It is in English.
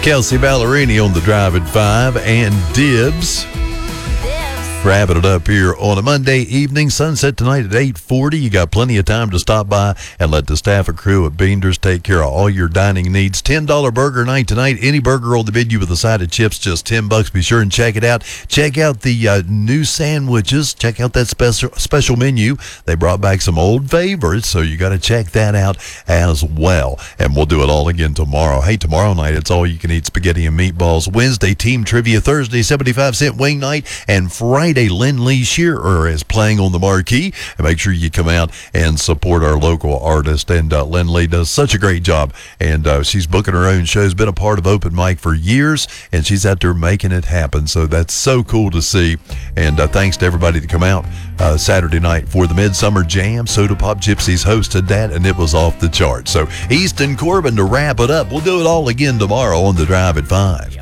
Kelsey Ballerini on the Drive at 5 and Dibs. Wrapping it up here on a Monday evening. Sunset tonight at 8:40. You got plenty of time to stop by and let the staff and crew at Beander's take care of all your dining needs. $10 burger night tonight. Any burger on the menu with a side of chips, just $10. Be sure and check it out. Check out the new sandwiches. Check out that special menu. They brought back some old favorites, so you got to check that out as well. And we'll do it all again tomorrow. Hey, tomorrow night it's all you can eat spaghetti and meatballs. Wednesday, team trivia. Thursday, 75-cent wing night. And Friday, Lynn Lee Shearer is playing on the marquee. And make sure you come out and support our local artist. And Lynn Lee does such a great job. And she's booking her own shows, been a part of Open Mic for years, and she's out there making it happen. So that's so cool to see. And thanks to everybody to come out Saturday night for the Midsummer Jam. Soda Pop Gypsies hosted that, and it was off the charts. So Easton Corbin to wrap it up. We'll do it all again tomorrow on the Drive at 5.